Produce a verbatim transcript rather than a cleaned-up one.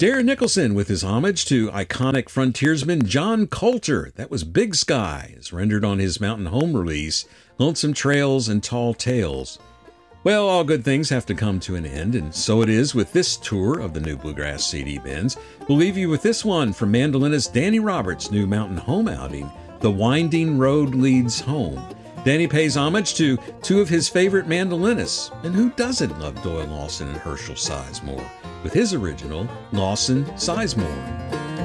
Darren Nicholson with his homage to iconic frontiersman John Colter. That was Big Sky, as rendered on his Mountain Home release, Lonesome Trails and Tall Tales. Well, all good things have to come to an end, and so it is with this tour of the new Bluegrass C D bins. We'll leave you with this one from mandolinist Danny Roberts' new Mountain Home outing, The Winding Road Leads Home. Danny pays homage to two of his favorite mandolinists, and who doesn't love Doyle Lawson and Herschel Sizemore, with his original, Lawson Sizemore.